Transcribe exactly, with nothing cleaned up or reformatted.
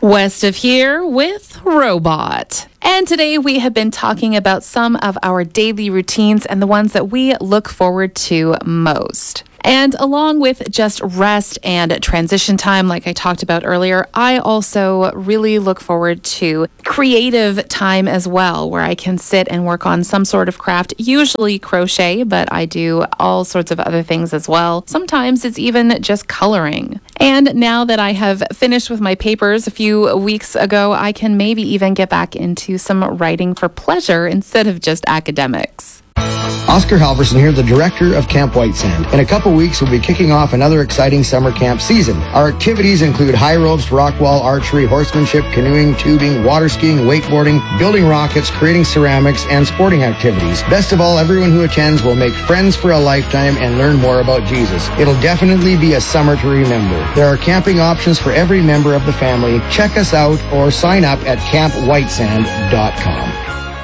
West of here with Robot. And today we have been talking about some of our daily routines and the ones that we look forward to most. And along with just rest and transition time, like I talked about earlier, I also really look forward to creative time as well, where I can sit and work on some sort of craft, usually crochet, but I do all sorts of other things as well. Sometimes it's even just coloring. And now that I have finished with my papers a few weeks ago, I can maybe even get back into some writing for pleasure instead of just academics. Oscar Halverson here, the director of Camp White Sand. In a couple weeks, we'll be kicking off another exciting summer camp season. Our activities include high ropes, rock wall, archery, horsemanship, canoeing, tubing, water skiing, wakeboarding, building rockets, creating ceramics, and sporting activities. Best of all, everyone who attends will make friends for a lifetime and learn more about Jesus. It'll definitely be a summer to remember. There are camping options for every member of the family. Check us out or sign up at camp white sand dot com.